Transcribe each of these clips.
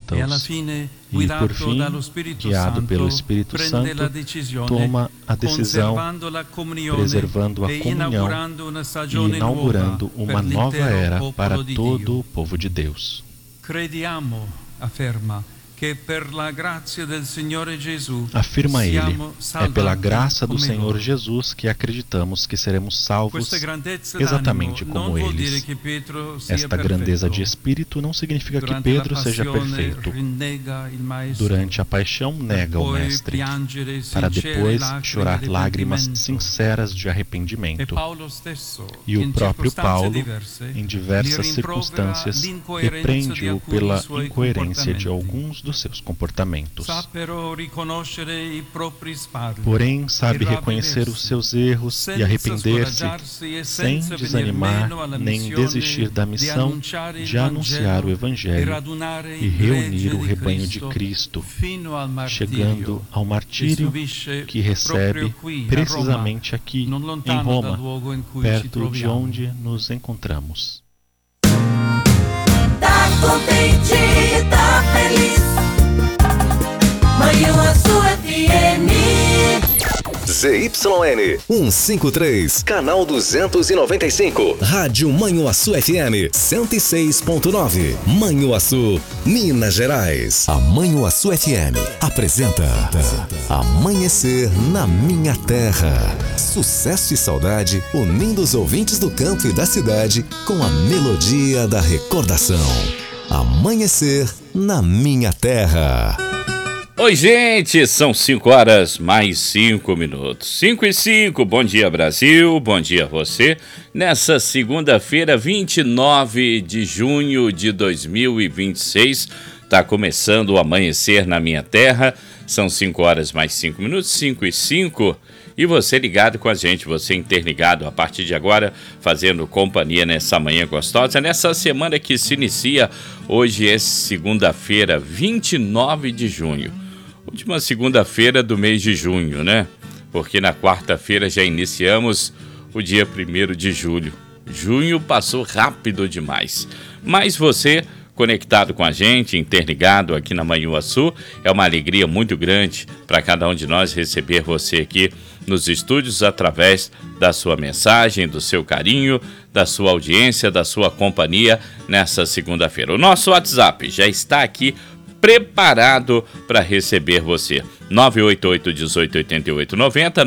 liberta-os e, por fim, guiado pelo Espírito Santo, toma a decisão, preservando a comunhão e inaugurando uma nova era para todo o povo de Deus. Afirma ele, é pela graça do Senhor Jesus que acreditamos que seremos salvos exatamente como eles. Esta grandeza de espírito não significa que Pedro seja perfeito. Durante a paixão, nega o Mestre, para depois chorar lágrimas sinceras de arrependimento. E o próprio Paulo, em diversas circunstâncias, repreende-o pela incoerência de alguns dos seus comportamentos. Porém, sabe reconhecer os seus erros e arrepender-se sem desanimar nem desistir da missão de anunciar o Evangelho e reunir o rebanho de Cristo, chegando ao martírio que recebe precisamente aqui, em Roma, perto de onde nos encontramos. Tá contente, tá feliz. Manhã Sul FM. ZYN 153, canal 295. Rádio Manhuaçu FM 106.9. Manhuaçu, Minas Gerais. A Manhuaçu FM apresenta Amanhecer na Minha Terra. Sucesso e saudade unindo os ouvintes do campo e da cidade com a melodia da recordação. Amanhecer na Minha Terra. Oi, gente, são 5 horas mais 5 minutos. 5 e 5, bom dia Brasil, bom dia a você. Nessa segunda-feira, 29 de junho de 2026, está começando o Amanhecer na Minha Terra. São 5 horas mais 5 minutos, 5 e 5. E você ligado com a gente, você interligado a partir de agora, fazendo companhia nessa manhã gostosa, nessa semana que se inicia. Hoje é segunda-feira, 29 de junho. Última segunda-feira do mês de junho, né? Porque na quarta-feira já iniciamos o dia 1º de julho. Junho passou rápido demais. Mas você, conectado com a gente, interligado aqui na Manhuaçu, é uma alegria muito grande para cada um de nós receber você aqui nos estúdios através da sua mensagem, do seu carinho, da sua audiência, da sua companhia nessa segunda-feira. O nosso WhatsApp já está aqui preparado para receber você. 988-18-88-90,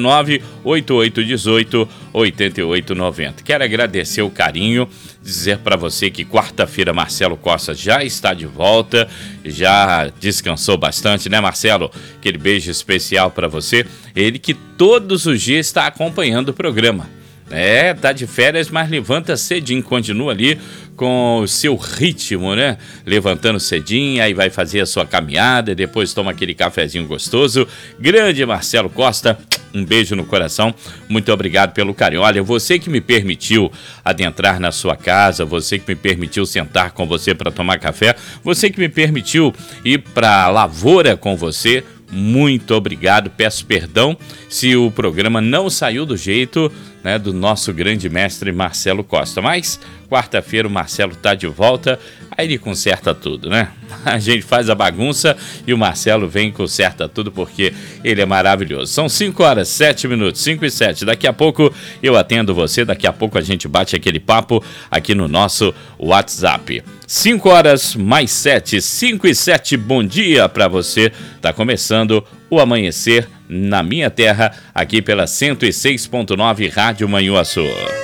988-18-88-90. Quero agradecer o carinho, dizer para você que quarta-feira Marcelo Costa já está de volta, já descansou bastante, né, Marcelo? Aquele beijo especial para você. Ele que todos os dias está acompanhando o programa. Tá de férias, mas levanta cedinho, continua ali com o seu ritmo, né? Levantando cedinho, aí vai fazer a sua caminhada, depois toma aquele cafezinho gostoso. Grande Marcelo Costa, um beijo no coração, muito obrigado pelo carinho. Olha, você que me permitiu adentrar na sua casa, você que me permitiu sentar com você para tomar café, você que me permitiu ir para a lavoura com você, muito obrigado. Peço perdão se o programa não saiu do jeito, né, do nosso grande mestre Marcelo Costa. Mas quarta-feira o Marcelo tá de volta, aí ele conserta tudo, né? A gente faz a bagunça e o Marcelo vem e conserta tudo porque ele é maravilhoso. São 5 horas, 7 minutos, 5 e 7. Daqui a pouco eu atendo você, daqui a pouco a gente bate aquele papo aqui no nosso WhatsApp. 5 horas mais 7, 5 e 7, bom dia para você. Tá começando o Amanhecer na Minha Terra, aqui pela 106.9 Rádio Manhuaçu.